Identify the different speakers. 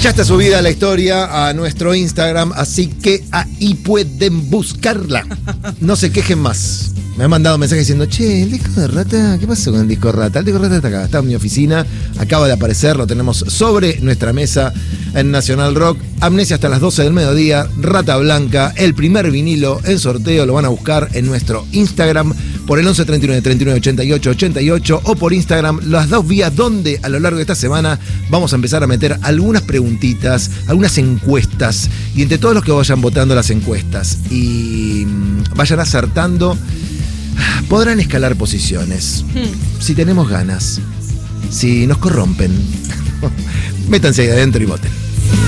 Speaker 1: Ya está subida la historia a nuestro Instagram, así que ahí pueden buscarla. No se quejen más. Me han mandado mensajes diciendo, che, el disco de Rata, ¿qué pasó con el disco de Rata? El disco de Rata está acá, está en mi oficina, acaba de aparecer, lo tenemos sobre nuestra mesa en Nacional Rock. Amnesia hasta las 12 del mediodía, Rata Blanca, el primer vinilo en sorteo, lo van a buscar en nuestro Instagram por el 11 39 39 88 88 o por Instagram, las dos vías donde a lo largo de esta semana vamos a empezar a meter algunas preguntitas, algunas encuestas, y entre todos los que vayan votando las encuestas y vayan acertando, podrán escalar posiciones, si tenemos ganas, si nos corrompen. Métanse ahí adentro y voten.